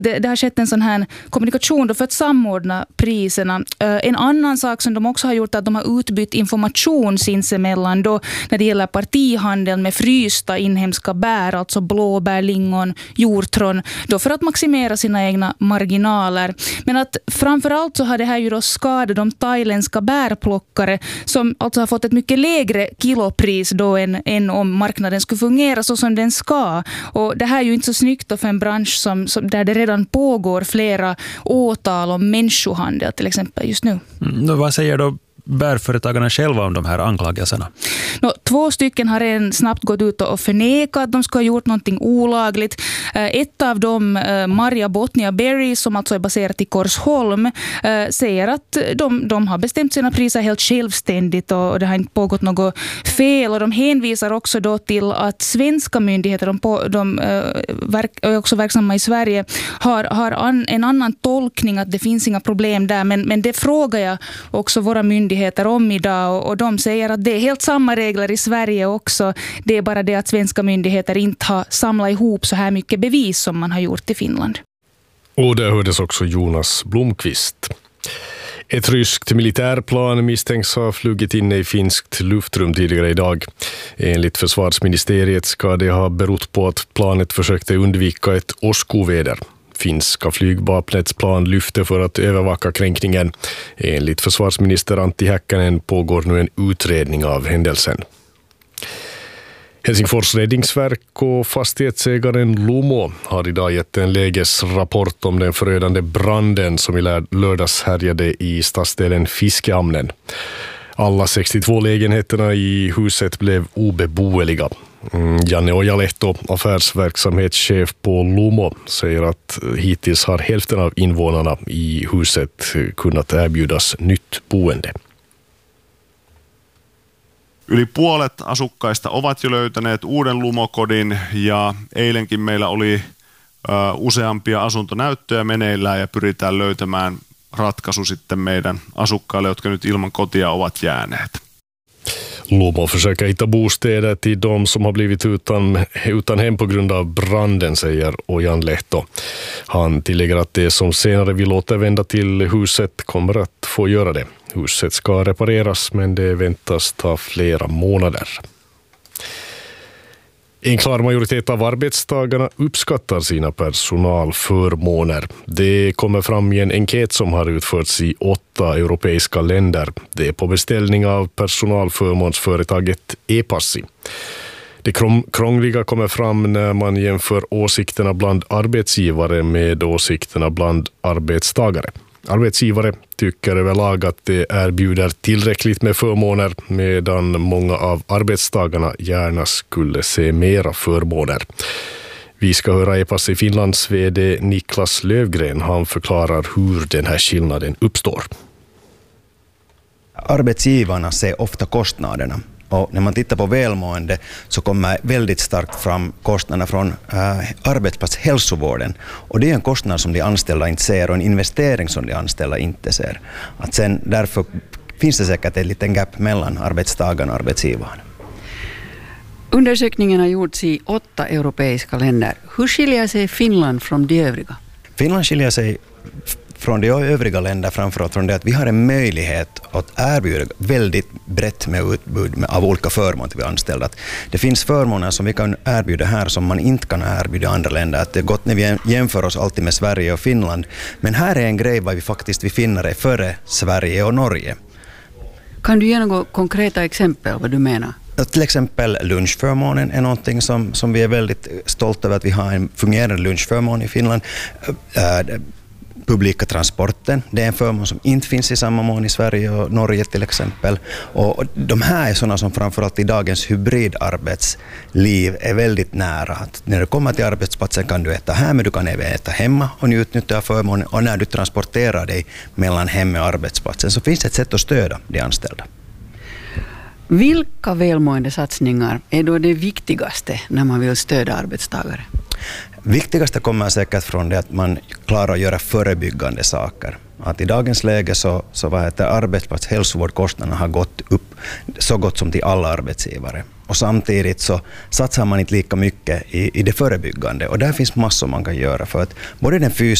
Det har skett en sån här kommunikation då för att samordna priserna. En annan sak som de också har gjort är att de har utbytt information sinsemellan då när det gäller partihandeln med frysta inhemska bär, alltså blåbär, lingon, hjortron, då för att maximera sina egna marginaler. Men att framförallt så har det här ju då skadat de thailändska bärplockare som alltså har fått ett mycket lägre kilopris då än om marknaden skulle fungera så som den ska. Och det här är ju inte så snyggt då för en bransch som där det redan pågår flera åtal om människohandel till exempel just nu. Vad säger då bärföretagarna själva om de här anklagelserna? 2 stycken har redan snabbt gått ut och förnekat att de ska ha gjort någonting olagligt. Ett av dem, Maria Botnia Berry, som alltså är baserat i Korsholm, säger att de har bestämt sina priser helt självständigt och det har inte pågått något fel. Och de hänvisar också då till att svenska myndigheter, de är också verksamma i Sverige, har en annan tolkning, att det finns inga problem där. Men det frågar jag också våra myndigheter om idag och de säger att det är helt samma regler i Sverige också. Det är bara det att svenska myndigheter inte har samlat ihop så här mycket bevis som man har gjort i Finland. Och där hördes också Jonas Blomqvist. Ett ryskt militärplan misstänks ha flugit in i finskt luftrum tidigare idag. Enligt försvarsministeriet ska det ha berott på att planet försökte undvika ett åskoväder. Finska flygvapnets plan lyfte för att övervaka kränkningen. Enligt försvarsminister Antti Häkkänen pågår nu en utredning av händelsen. Helsingfors räddningsverk och fastighetsägaren Lumo har idag gett en lägesrapport om den förödande branden som i lördags härjade i stadsdelen Fiskehamnen. Alla 62 lägenheterna i huset blev obeboeliga. Janne Ojalehto, affärsverksamhetschef på Lumo, säger att hittills har hälften av invånarna i huset kunnat erbjudas nytt boende. Yli puolet asukkaista ovat jo löytäneet uuden Lumokodin ja eilenkin meillä oli useampia asuntonäyttöjä meneillään ja pyritään löytämään ratkaisu sitten meidän asukkaille, jotka nyt ilman kotia ovat jääneet. Lumo försöker hitta bostäder till de som har blivit utan hem på grund av branden, säger Ojan Lehto. Han tillägger att det som senare vill återvända till huset kommer att få göra det. Huset ska repareras men det väntas ta flera månader. En klar majoritet av arbetstagarna uppskattar sina personalförmåner. Det kommer fram i en enkät som har utförts i 8 europeiska länder. Det är på beställning av personalförmånsföretaget E-Passi. Det krångliga kommer fram när man jämför åsikterna bland arbetsgivare med åsikterna bland arbetstagare. Arbetsgivare tycker överlag att det erbjuder tillräckligt med förmåner medan många av arbetstagarna gärna skulle se mera förmåner. Vi ska höra E-Passi Finlands vd Niklas Lövgren. Han förklarar hur den här skillnaden uppstår. Arbetsgivarna ser ofta kostnaderna. Och när man tittar på välmående så kommer väldigt starkt fram kostnaderna från arbetsplatshälsovården. Och det är en kostnad som de anställda inte ser och en investering som de anställda inte ser. Att sen, därför finns det säkert ett litet gap mellan arbetstagarna och arbetsgivarna. Undersökningen har gjorts i 8 europeiska länder. Hur skiljer sig Finland från de övriga? Finland skiljer sig från de övriga länder framförallt från det att vi har en möjlighet att erbjuda väldigt brett med utbud av olika förmåner till anställda. Det finns förmåner som vi kan erbjuda här som man inte kan erbjuda i andra länder. Att det är gott när vi jämför oss alltid med Sverige och Finland. Men här är en grej vad vi finner är före Sverige och Norge. Kan du ge några konkreta exempel vad du menar? Till exempel lunchförmånen är någonting som vi är väldigt stolta över att vi har en fungerande lunchförmån i Finland. Publika transporten, det är en förmån som inte finns i samma mån i Sverige och Norge till exempel. Och de här är sådana som framförallt i dagens hybridarbetsliv är väldigt nära. Att när du kommer till arbetsplatsen kan du äta här, men du kan även äta hemma och utnyttja av förmånen. Och när du transporterar dig mellan hem och arbetsplatsen så finns det ett sätt att stödja de anställda. Vilka välmåendesatsningar är då det viktigaste när man vill stödja arbetstagare? Viktigaste kommer säkert från det att man klarar att göra förebyggande saker. Att i dagens läge så arbetsplatshälsovårdskostnaderna har gått upp så gott som till alla arbetsgivare. och samtidigt så satsar man inte lika mycket i det förebyggande. Och där finns massor man kan göra för att både den fysiska